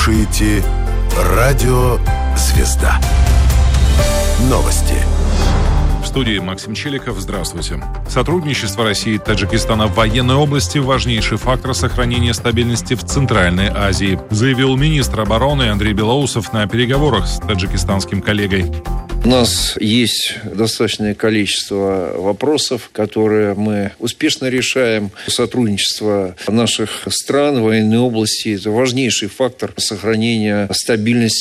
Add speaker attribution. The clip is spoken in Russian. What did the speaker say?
Speaker 1: слушаете «Радио Звезда». Новости.
Speaker 2: В студии Максим Челиков. Здравствуйте. Сотрудничество России и Таджикистана в военной области – важнейший фактор сохранения стабильности в Центральной Азии, заявил министр обороны Андрей Белоусов на переговорах с таджикистанским коллегой.
Speaker 3: У нас есть достаточное количество вопросов, которые мы успешно решаем. Сотрудничество наших стран в военной области – это важнейший фактор сохранения стабильности